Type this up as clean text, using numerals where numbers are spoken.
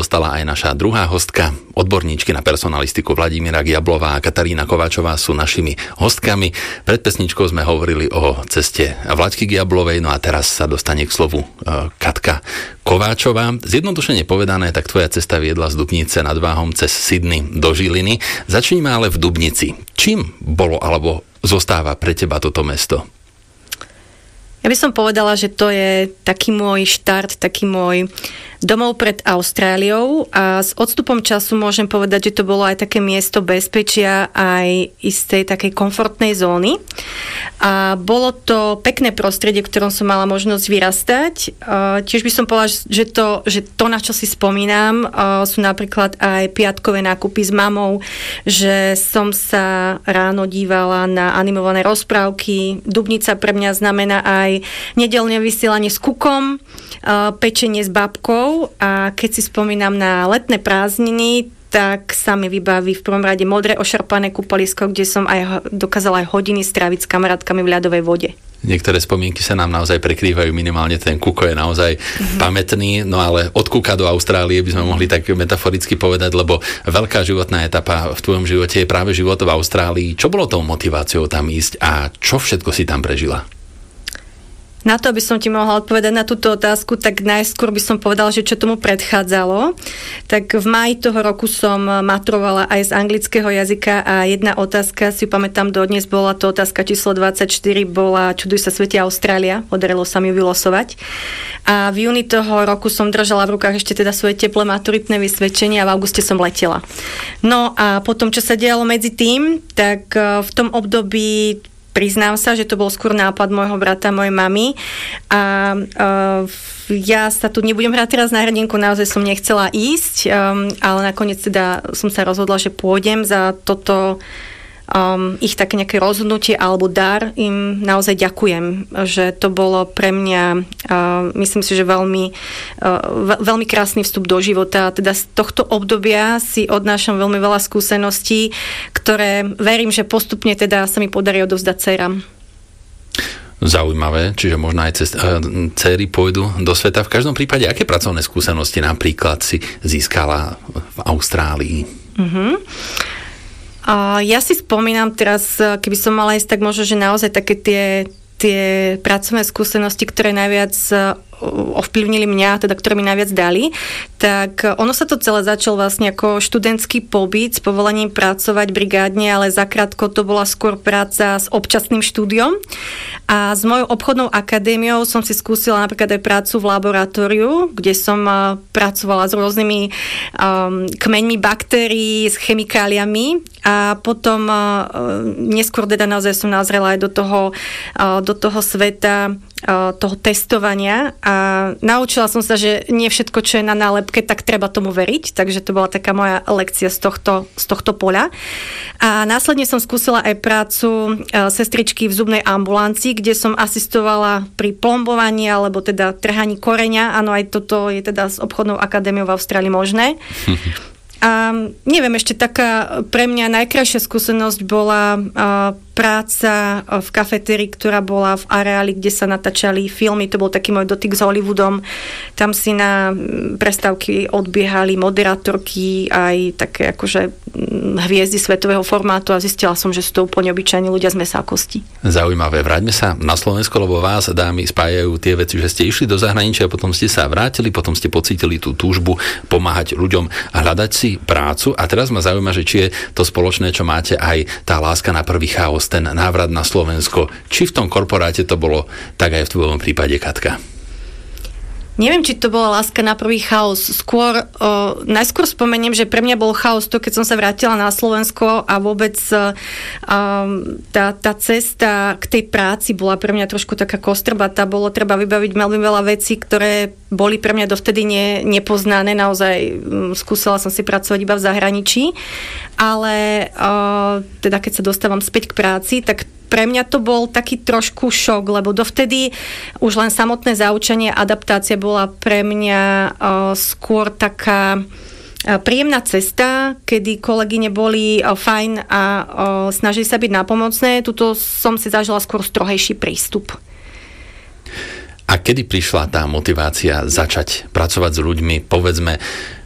dostala aj naša druhá hostka. Odborníčky na personalistiku Vladimíra Giablová a Katarína Kováčová sú našimi hostkami. Pred pesničkou sme hovorili o ceste Vlaďky Giablovej, no a teraz sa dostane k slovu Katka Kováčová. Zjednodušene povedané, tak tvoja cesta viedla z Dubnice nad Váhom cez Sydney do Žiliny. Začníme ale v Dubnici. Čím bolo alebo zostáva pre teba toto mesto? Ja by som povedala, že to je taký môj štart, taký môj domov pred Austráliou a s odstupom času môžem povedať, že to bolo aj také miesto bezpečia, aj istej takej komfortnej zóny. A bolo to pekné prostredie, v ktorom som mala možnosť vyrastať. Tiež by som povedala, že to, na čo si spomínam, sú napríklad aj piatkové nákupy s mamou, že som sa ráno dívala na animované rozprávky. Dubnica pre mňa znamená aj nedeľné vysielanie s kukom, pečenie s babkou a keď si spomínam na letné prázdniny, tak sa mi vybaví v prvom rade modré ošarpané kúpalisko, kde som aj dokázala aj hodiny stráviť s kamarátkami v ľadovej vode. Niektoré spomienky sa nám naozaj prekrývajú, minimálne ten kuko je naozaj pamätný, no ale od kuka do Austrálie by sme mohli tak metaforicky povedať, lebo veľká životná etapa v tvojom živote je práve život v Austrálii. Čo bolo tou motiváciou tam ísť a čo všetko si tam prežila? Na to, aby som ti mohla odpovedať na túto otázku, tak najskôr by som povedala, že čo tomu predchádzalo. Tak v máji toho roku som maturovala aj z anglického jazyka a jedna otázka, si ju pamätám dodnes, bola to otázka číslo 24, bola Čuduj sa svete Austrália, podarilo sa mi ju vylosovať. A v júni toho roku som držala v rukách ešte teda svoje teplé maturitné vysvedčenie a v auguste som letela. No a potom, čo sa dialo medzi tým, tak v tom období priznám sa, že to bol skôr nápad môjho brata, mojej mamy a ja sa tu nebudem hrať teraz na hrdinku, naozaj som nechcela ísť, ale nakoniec teda som sa rozhodla, že pôjdem za toto ich také nejaké rozhodnutie alebo dar, im naozaj ďakujem, že to bolo pre mňa, myslím si, že veľmi krásny vstup do života. Teda z tohto obdobia si odnášam veľmi veľa skúseností, ktoré verím, že postupne teda sa mi podarí odovzdať dcerám. Zaujímavé, čiže možno aj dcery pôjdu do sveta. V každom prípade, aké pracovné skúsenosti napríklad si získala v Austrálii? Ja si spomínam teraz, keby som mala ísť, tak možno, že naozaj také tie pracovné skúsenosti, ktoré najviac ovplyvnili mňa, teda ktoré mi najviac dali, tak ono sa to celé začalo vlastne ako študentský pobyt s povolením pracovať brigádne, ale zakrátko to bola skôr práca s občasným štúdiom. A s mojou obchodnou akadémiou som si skúsila napríklad aj prácu v laboratóriu, kde som pracovala s rôznymi kmeňmi baktérií, s chemikáliami a potom neskôr teda naozaj som nazrela aj do toho sveta toho testovania a naučila som sa, že nie všetko, čo je na nálepke, tak treba tomu veriť, takže to bola taká moja lekcia z tohto poľa. A následne som skúsila aj prácu sestričky v zubnej ambulancii, kde som asistovala pri plombovaní alebo teda trhaní koreňa. Áno, aj toto je teda s obchodnou akadémiou v Austrálii možné. A neviem, ešte taká pre mňa najkrajšia skúsenosť bola práca v kafetérii, ktorá bola v areáli, kde sa natáčali filmy. To bol taký môj dotyk s Hollywoodom. Tam si na prestávky odbiehali moderátorky, aj také akože hviezdy svetového formátu a zistila som, že sú to úplne obyčajní ľudia z mesa a kosti. Zaujímavé. Vráťme sa na Slovensko, lebo vás, dámy, spájajú tie veci, že ste išli do zahraničia, potom ste sa vrátili, potom ste pocítili tú túžbu pomáhať ľuďom a hľadať si prácu. A teraz ma zaujíma, že či je to spoločné, čo máte, aj tá láska na prvý chaos, ten návrat na Slovensko. Či v tom korporáte to bolo tak aj v tvojom prípade, Katka? Neviem, či to bola láska na prvý chaos. Najskôr spomeniem, že pre mňa bol chaos to, keď som sa vrátila na Slovensko a vôbec tá cesta k tej práci bola pre mňa trošku taká kostrbatá. Bolo treba vybaviť veľmi veľa vecí, ktoré boli pre mňa dovtedy nepoznané. Naozaj skúsila som si pracovať iba v zahraničí. Ale teda keď sa dostávam späť k práci, tak pre mňa to bol taký trošku šok, lebo dovtedy už len samotné zaučenie, adaptácia bola pre mňa skôr taká príjemná cesta, kedy kolegyne boli fajn a snažili sa byť nápomocné. Tuto som si zažila skôr strohejší prístup. A kedy prišla tá motivácia začať pracovať s ľuďmi? Povedzme,